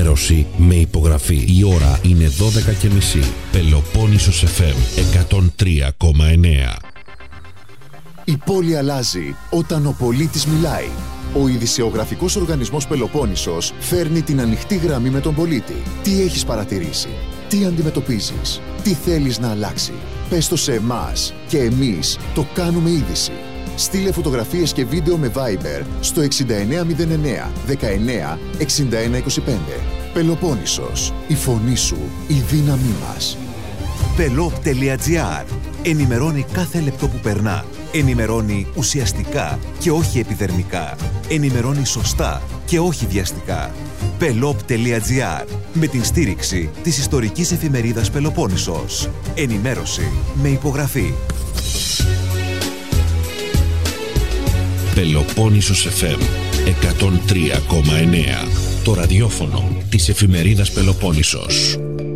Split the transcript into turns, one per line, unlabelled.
ενημέρωση με υπογραφή. Η ώρα είναι 12:30. Πελοπόννησος FM 103,9.
Η πόλη αλλάζει όταν ο πολίτης μιλάει. Ο ειδησεογραφικός οργανισμός Πελοπόννησος φέρνει την ανοιχτή γραμμή με τον πολίτη. Τι έχεις παρατηρήσει, τι αντιμετωπίζεις, τι θέλεις να αλλάξει. Πες το σε εμάς και εμείς το κάνουμε είδηση. Στείλε φωτογραφίες και βίντεο με Viber στο 6909 19 61 25. Πελοπόννησος, η φωνή σου, η δύναμή μας.
Pelop.gr. Ενημερώνει κάθε λεπτό που περνά. Ενημερώνει ουσιαστικά και όχι επιδερμικά. Ενημερώνει σωστά και όχι βιαστικά. Pelop.gr. Με την στήριξη της ιστορικής εφημερίδας Πελοπόννησος. Ενημέρωση με υπογραφή.
Πελοπόννησος FM 103,9. Το ραδιόφωνο της εφημερίδας Πελοπόννησος.